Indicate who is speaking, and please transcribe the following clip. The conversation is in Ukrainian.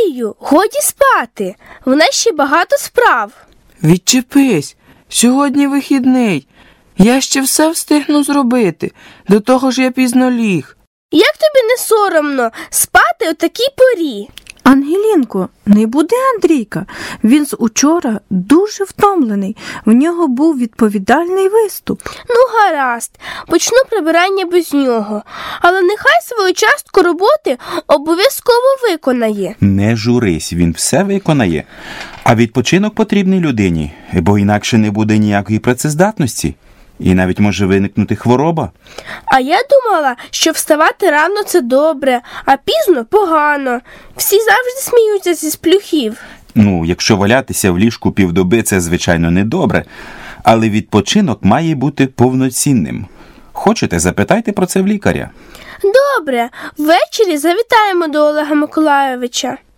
Speaker 1: Марію, годі спати. В нас ще багато справ.
Speaker 2: Відчепись, сьогодні вихідний. Я ще все встигну зробити. До того ж я пізно ліг.
Speaker 1: Як тобі не соромно спати о такій порі?
Speaker 3: Ангелінко, не буде Андрійка. Він з учора дуже втомлений. В нього був відповідальний виступ.
Speaker 1: Ну, гаразд, почну прибирання без нього. Але нехай свою частку роботи обов'язково виконає.
Speaker 4: Не журись, він все виконає. А відпочинок потрібний людині, бо інакше не буде ніякої працездатності. І навіть може виникнути хвороба.
Speaker 1: А я думала, що вставати рано – це добре, а пізно – погано. Всі завжди сміються зі сплюхів.
Speaker 4: Ну, якщо валятися в ліжку півдоби – це, звичайно, недобре. Але відпочинок має бути повноцінним. Хочете, запитайте про це в лікаря.
Speaker 1: Добре, ввечері завітаємо до Олега Миколайовича.